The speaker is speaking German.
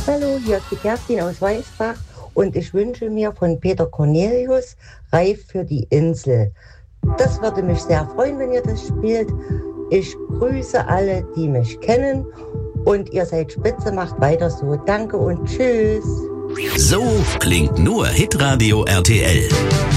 Hallo, hier ist die Kerstin aus Weißbach und ich wünsche mir von Peter Cornelius Reif für die Insel. Das würde mich sehr freuen, wenn ihr das spielt. Ich grüße alle, die mich kennen und ihr seid spitze, macht weiter so. Danke und tschüss. So klingt nur Hitradio RTL.